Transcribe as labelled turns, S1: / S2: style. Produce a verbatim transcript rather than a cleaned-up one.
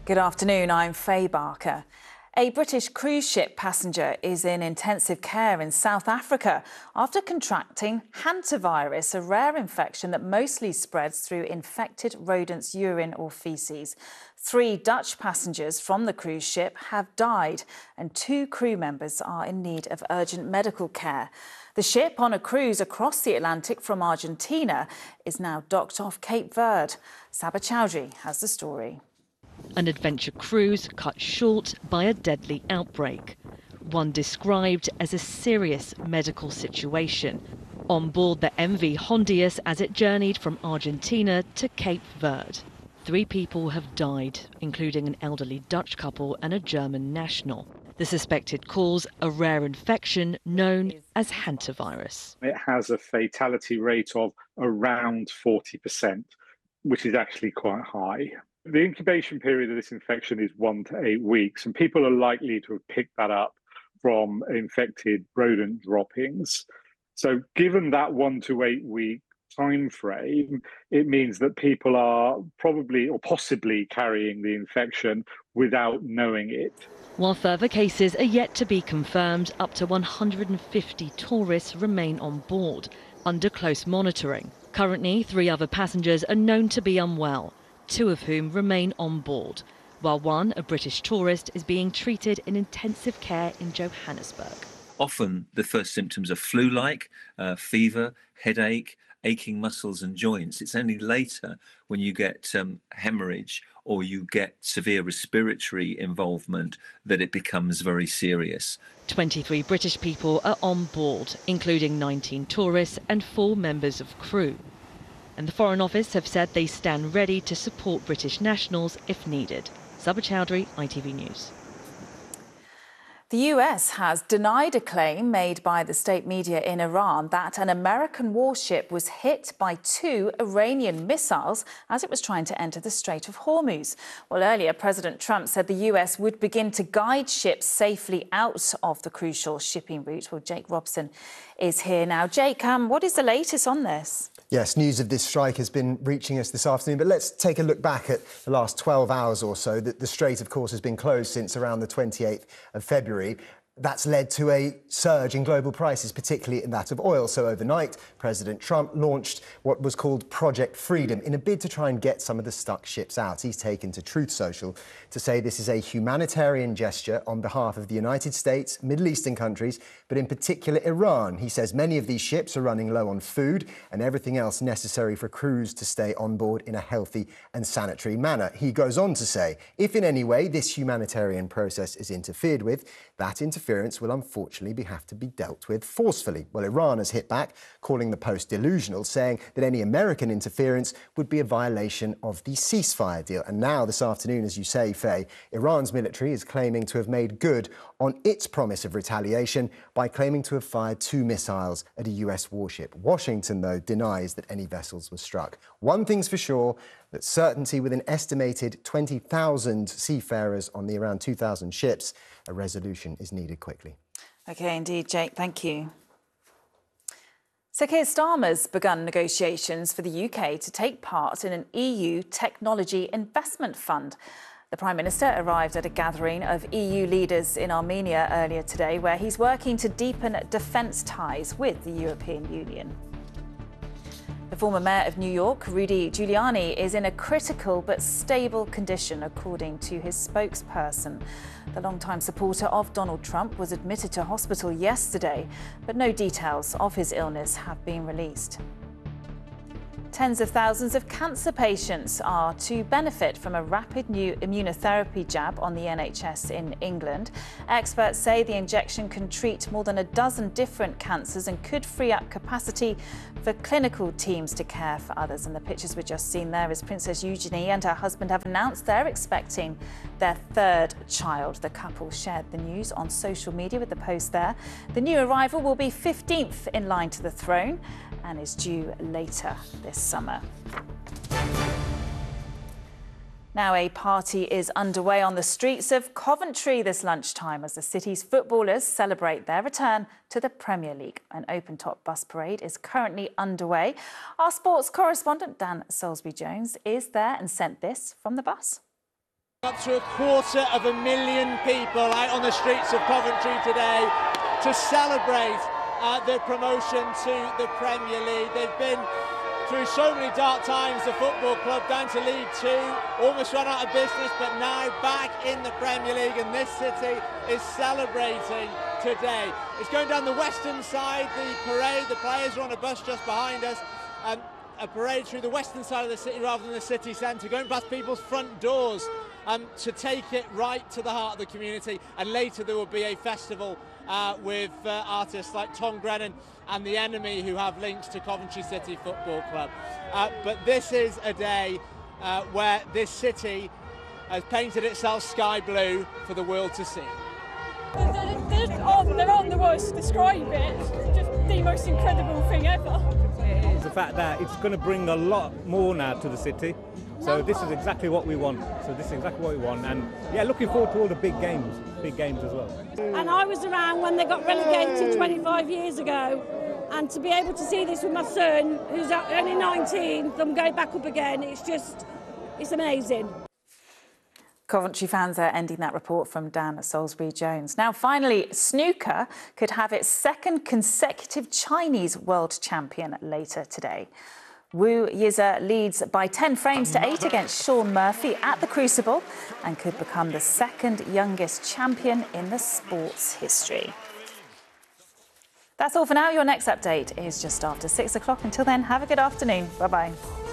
S1: Good afternoon, I'm Faye Barker. A British cruise ship passenger is in intensive care in South Africa after contracting hantavirus, a rare infection that mostly spreads through infected rodents' urine or faeces. Three Dutch passengers from the cruise ship have died and two crew members are in need of urgent medical care. The ship, on a cruise across the Atlantic from Argentina, is now docked off Cape Verde. Saba Chowdhury has the story.
S2: An adventure cruise cut short by a deadly outbreak, one described as a serious medical situation. On board the M V Hondius as it journeyed from Argentina to Cape Verde. Three people have died, including an elderly Dutch couple and a German national. The suspected cause, a rare infection known as hantavirus.
S3: It has a fatality rate of around forty percent, which is actually quite high. The incubation period of this infection is one to eight weeks, and people are likely to have picked that up from infected rodent droppings. So given that one to eight week time frame, it means that people are probably or possibly carrying the infection without knowing it.
S2: While further cases are yet to be confirmed, up to one hundred fifty tourists remain on board, under close monitoring. Currently, three other passengers are known to be unwell, two of whom remain on board, while one, a British tourist, is being treated in intensive care in Johannesburg.
S4: Often the first symptoms are flu-like, uh, fever, headache, aching muscles and joints. It's only later when you get um, hemorrhage or you get severe respiratory involvement that it becomes very serious.
S2: twenty-three British people are on board, including nineteen tourists and four members of crew. And the Foreign Office have said they stand ready to support British nationals if needed. Saba Chowdhury, I T V News.
S1: The U S has denied a claim made by the state media in Iran that an American warship was hit by two Iranian missiles as it was trying to enter the Strait of Hormuz. Well, earlier, President Trump said the U S would begin to guide ships safely out of the crucial shipping route. Well, Jake Robson is here now. Jake, um, what is the latest on this?
S5: Yes, news of this strike has been reaching us this afternoon, but let's take a look back at the last twelve hours or so. The, the strait, of course, has been closed since around the twenty-eighth of February. That's led to a surge in global prices, particularly in that of oil. So overnight, President Trump launched what was called Project Freedom in a bid to try and get some of the stuck ships out. He's taken to Truth Social to say this is a humanitarian gesture on behalf of the United States, Middle Eastern countries, but in particular Iran. He says many of these ships are running low on food and everything else necessary for crews to stay on board in a healthy and sanitary manner. He goes on to say, if in any way this humanitarian process is interfered with, that interference will unfortunately be, have to be dealt with forcefully. Well, Iran has hit back, calling the post delusional, saying that any American interference would be a violation of the ceasefire deal. And now, this afternoon, as you say, Faye, Iran's military is claiming to have made good on its promise of retaliation by claiming to have fired two missiles at a U S warship. Washington, though, denies that any vessels were struck. One thing's for sure, that certainty with an estimated twenty thousand seafarers on the around two thousand ships, a resolution is needed quickly.
S1: OK, indeed, Jake, thank you. So Keir Starmer's begun negotiations for the U K to take part in an E U technology investment fund. The Prime Minister arrived at a gathering of E U leaders in Armenia earlier today, where he's working to deepen defence ties with the European Union. The former mayor of New York, Rudy Giuliani, is in a critical but stable condition, according to his spokesperson. The longtime supporter of Donald Trump was admitted to hospital yesterday, but no details of his illness have been released. Tens of thousands of cancer patients are to benefit from a rapid new immunotherapy jab on the N H S in England. Experts say the injection can treat more than a dozen different cancers and could free up capacity for clinical teams to care for others. And the pictures we've just seen there is Princess Eugenie and her husband have announced they're expecting their third child. The couple shared the news on social media with the post there. The new arrival will be fifteenth in line to the throne and is due later this summer. Now a party is underway on the streets of Coventry this lunchtime as the city's footballers celebrate their return to the Premier League. An open-top bus parade is currently underway. Our sports correspondent Dan Salisbury-Jones is there and sent this from the bus.
S6: Up to a quarter of a million people out on the streets of Coventry today to celebrate uh, the promotion to the Premier League. They've been through so many dark times, the football club down to League Two, almost run out of business, but now back in the Premier League, and this city is celebrating today. It's going down the western side, the parade, the players are on a bus just behind us, and a parade through the western side of the city rather than the city centre, going past people's front doors um, to take it right to the heart of the community. And later there will be a festival uh, with uh, artists like Tom Grennan and The Enemy, who have links to Coventry City Football Club. Uh, but this is a day uh, where this city has painted itself sky blue for the world to see.
S7: There, there, aren't, there aren't the words to describe it. It's just the most incredible thing ever.
S8: It's the fact that it's going to bring a lot more now to the city. So this is exactly what we want. So this is exactly what we want. And yeah, looking forward to all the big games, big games as well.
S9: And I was around when they got relegated twenty-five years ago. And to be able to see this with my son, who's only nineteen, them going back up again, it's just, it's amazing.
S1: Coventry fans are ending that report from Dan Salisbury-Jones. Now, finally, snooker could have its second consecutive Chinese world champion later today. Wu Yize leads by ten frames to eight against Shaun Murphy at the Crucible and could become the second youngest champion in the sport's history. That's all for now. Your next update is just after six o'clock. Until then, have a good afternoon. Bye-bye.